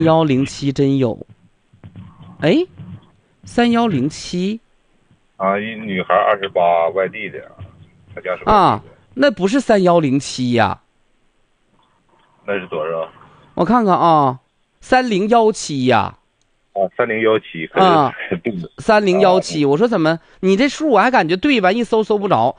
3107真有，哎，3107 啊，一女孩28，外地的，她家是外地的啊，那不是3107呀， 那是多少？ 我看看啊，3017呀， 啊，3017， 啊可是 3017，我说怎么你这数我还感觉对吧？一搜不着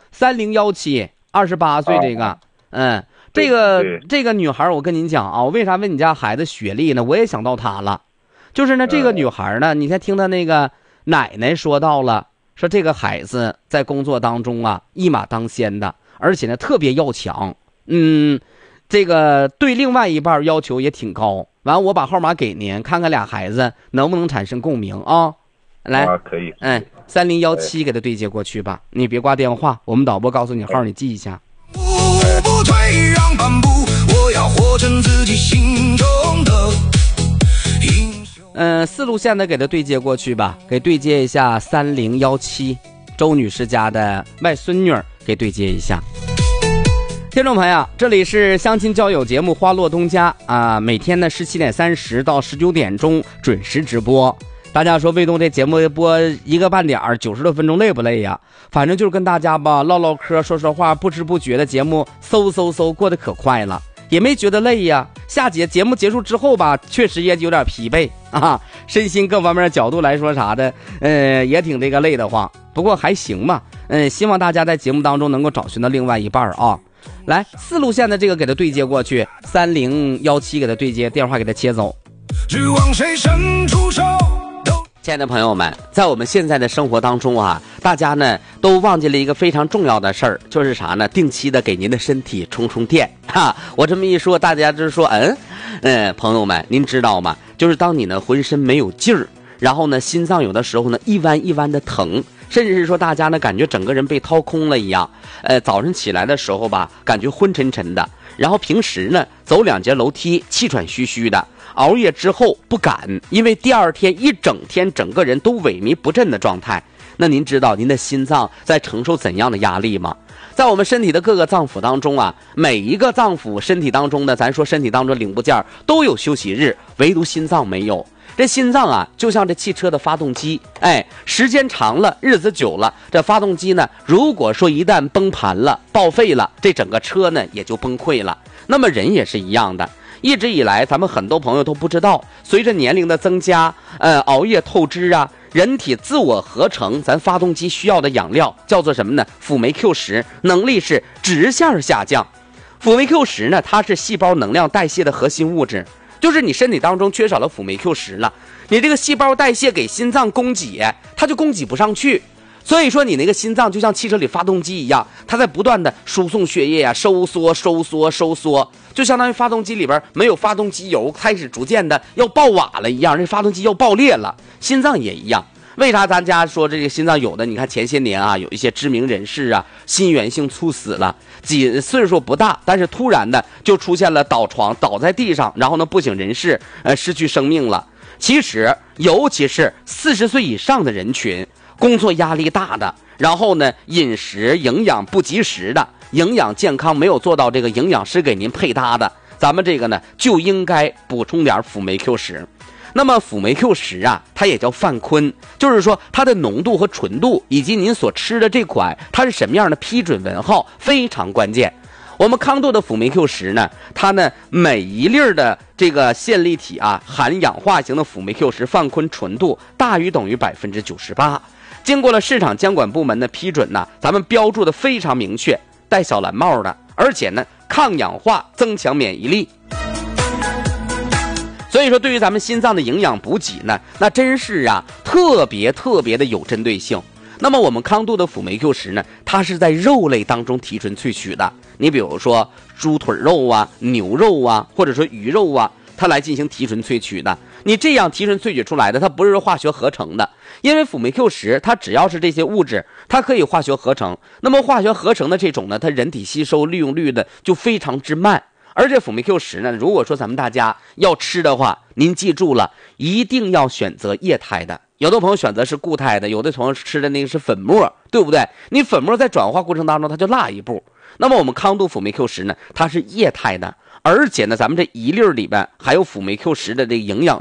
，3017，28岁这个，这个女孩，我跟您讲啊，我为啥问你家孩子学历呢？我也想到她了，就是呢，这个女孩呢，你才听她那个奶奶说到了，说这个孩子在工作当中啊一马当先的，而且呢特别要强，这个对另外一半要求也挺高。完，我把号码给您，看看俩孩子能不能产生共鸣啊？来， 可以 ，3017给他对接过去吧，你别挂电话，我们导播告诉你号，你记一下。 不退让半步，我要活成自己心中的英雄。 四路线的给他对接过去吧，给对接一下3017，周女士家的外孙女给对接一下。听众朋友，这里是相亲交友节目《花落东家》啊，每天呢17点30到19点钟准时直播。大家说卫东这节目播1个半点90多分钟累不累呀？反正就是跟大家吧唠唠嗑说说话，不知不觉的节目嗖过得可快了，也没觉得累呀。下节目结束之后吧，确实也有点疲惫啊，身心各方面的角度来说啥的，也挺这个累得慌。不过还行嘛，希望大家在节目当中能够找寻到另外一半啊。来，四路线的这个给他对接过去，3017给他对接，电话给他切走。 指望谁伸出手。 亲爱的朋友们，在我们现在的生活当中啊，大家呢都忘记了一个非常重要的事儿，就是啥呢？定期的给您的身体充充电哈。我这么一说，大家就是说，朋友们，您知道吗？就是当你呢浑身没有劲儿，然后呢心脏有的时候呢一弯一弯的疼，甚至是说大家呢感觉整个人被掏空了一样，早上起来的时候吧，感觉昏沉沉的，然后平时呢走2节楼梯气喘吁吁的。熬夜之后不敢，因为第二天一整天整个人都萎靡不振的状态。那您知道您的心脏在承受怎样的压力吗？在我们身体的各个脏腑当中啊，每一个脏腑身体当中呢，咱说身体当中零部件都有休息日，唯独心脏没有。这心脏啊就像这汽车的发动机，时间长了，日子久了，这发动机呢如果说一旦崩盘了报废了，这整个车呢也就崩溃了。那么人也是一样的，一直以来咱们很多朋友都不知道，随着年龄的增加，熬夜透支啊，人体自我合成咱发动机需要的养料叫做什么呢？辅酶 Q10， 能力是直线下降。辅酶 Q10 呢，它是细胞能量代谢的核心物质，就是你身体当中缺少了辅酶 Q10 了，你这个细胞代谢给心脏供给，它就供给不上去。所以说你那个心脏就像汽车里发动机一样，它在不断的输送血液啊，收缩，就相当于发动机里边没有发动机油，开始逐渐的要爆瓦了一样，这发动机要爆裂了。心脏也一样，为啥咱家说这个心脏有的？你看前些年啊，有一些知名人士啊，心源性猝死了，岁数不大，但是突然的就出现了倒在地上，然后呢不省人事，失去生命了。其实尤其是40岁以上的人群，工作压力大的，然后呢饮食营养不及时的，营养健康没有做到这个营养师给您配搭的，咱们这个呢就应该补充点辅酶 Q10。那么辅酶 Q10啊，它也叫泛醌，就是说它的浓度和纯度以及您所吃的这款它是什么样的批准文号非常关键。我们康度的辅酶 Q10呢，它呢每一粒的这个线粒体啊，含氧化型的辅酶 Q10泛醌纯度大于等于98%。经过了市场监管部门的批准呢，咱们标注的非常明确，带小蓝帽的，而且呢抗氧化，增强免疫力。所以说对于咱们心脏的营养补给呢，那真是啊特别的有针对性。那么我们康度的辅酶 Q10呢，它是在肉类当中提纯萃取的，你比如说猪腿肉啊、牛肉啊，或者说鱼肉啊，它来进行提纯萃取的。你这样提纯萃取出来的，它不是化学合成的，因为辅酶 Q10它只要是这些物质，它可以化学合成。那么化学合成的这种呢，它人体吸收利用率的就非常之慢。而且辅酶 Q10呢，如果说咱们大家要吃的话，您记住了，一定要选择液态的。有的朋友选择是固态的，有的朋友吃的那个是粉末，对不对？你粉末在转化过程当中它就落一步。那么我们康度辅酶 Q10呢，它是液态的， 而且呢，咱们这1粒里边还有辅酶 Q10的这个营养